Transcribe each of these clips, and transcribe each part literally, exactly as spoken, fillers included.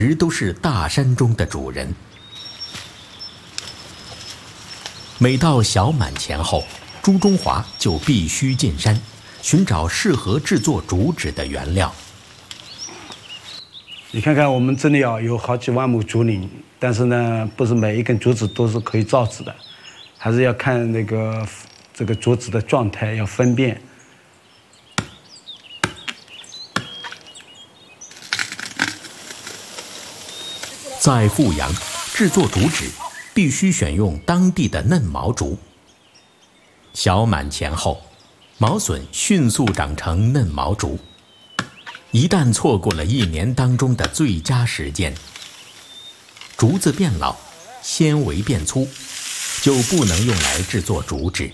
直都是大山中的主人。每到小满前后，朱中华就必须进山，寻找适合制作竹纸的原料。 你看看我们这里啊，有好几万亩竹林，但是呢，不是每一根竹子都是可以造纸的，还是要看那个这个竹子的状态，要分辨。 在阜阳，制作竹纸必须选用当地的嫩毛竹。小满前后，毛笋迅速长成嫩毛竹。一旦错过了一年当中的最佳时间，竹子变老，纤维变粗，就不能用来制作竹纸。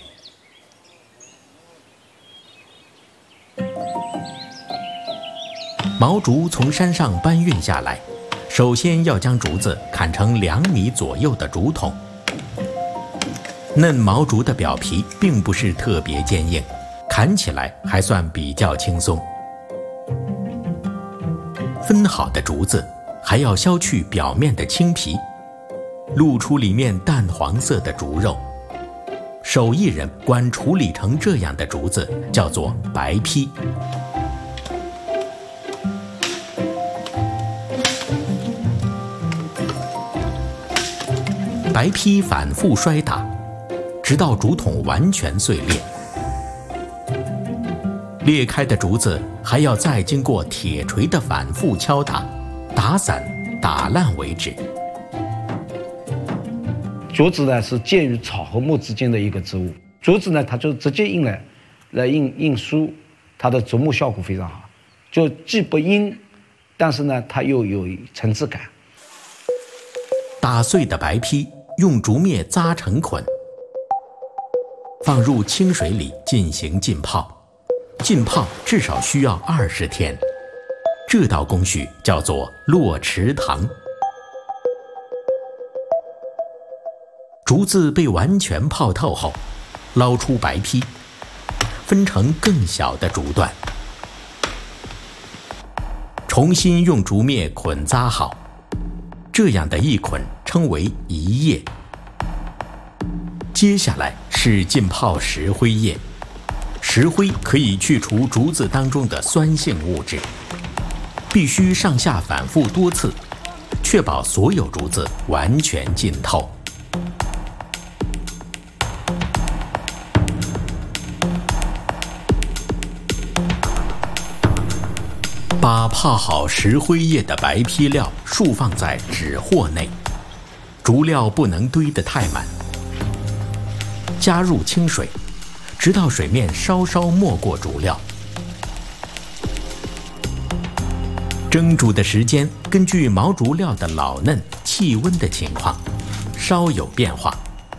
毛竹从山上搬运下来，首先要将竹子砍成两米左右的竹筒。嫩毛竹的表皮并不是特别坚硬，砍起来还算比较轻松。分好的竹子还要削去表面的青皮，露出里面淡黄色的竹肉。手艺人管处理成这样的竹子叫做白坯。白坯反复摔打，直到竹筒完全碎裂。裂开的竹子还要再经过铁锤的反复敲打，打散、打烂为止。 竹子呢是介于草和木之间的一个植物，竹子呢它就直接印来来印印书，它的竹木效果非常好，就既不阴，但是呢它又有层次感。 打碎的白坯用竹篾扎成捆，放入清水里进行浸泡。浸泡至少需要二十天，这道工序叫做落池塘。竹子被完全泡透后，捞出白坯，分成更小的竹段，重新用竹篾捆扎好。这样的一捆称为一叶。接下来是浸泡石灰液。石灰可以去除竹子当中的酸性物质，必须上下反复多次，确保所有竹子完全浸透。把泡好石灰液的白坯料竖放在纸货内，竹料不能堆得太满。加入清水，直到水面稍稍没过竹料。蒸煮的时间根据毛竹料的老嫩、气温的情况，稍有变化。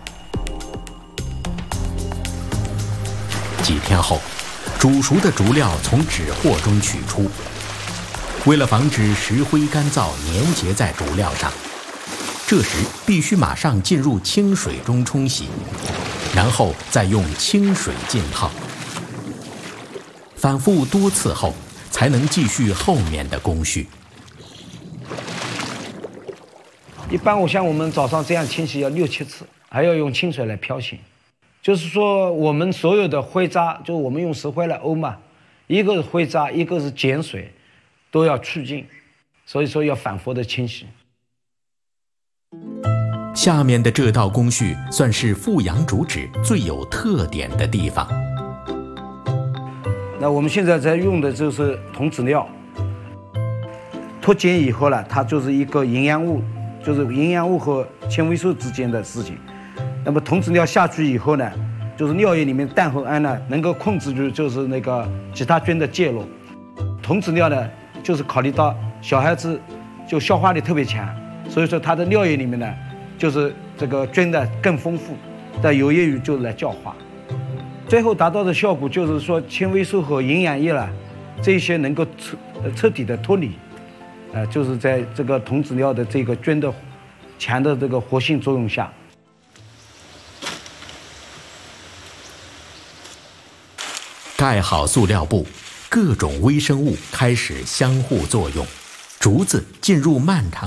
几天后，煮熟的竹料从纸货中取出。为了防止石灰干燥粘结在竹料上，这时必须马上进入清水中冲洗，然后再用清水浸泡，反复多次后，才能继续后面的工序。 一般我像我们早上这样清洗要六七次，还要用清水来漂洗。就是说，我们所有的灰渣，就是我们用石灰来沤嘛，一个是灰渣，一个是碱水，都要去净，所以说要反复的清洗。 下面的这道工序算是阜阳竹纸最有特点的地方。 那我们现在在用的就是桐脂料，脱碱以后呢，它就是一个营养物，就是营养物和纤维素之间的事情。那么桐脂料下去以后呢，就是尿液里面氮和氨呢，能够控制住就是那个其他菌的介入。桐脂料呢，就是考虑到小孩子就消化力特别强，所以说它的尿液里面呢，就是这个菌的更丰富，但有益于就来教化。最后达到的效果就是说，纤维素和营养液了，这些能够彻彻底的脱离，呃，就是在这个桐脂料的这个菌的强的这个活性作用下。 盖好塑料布，各种微生物开始相互作用， 竹子进入漫长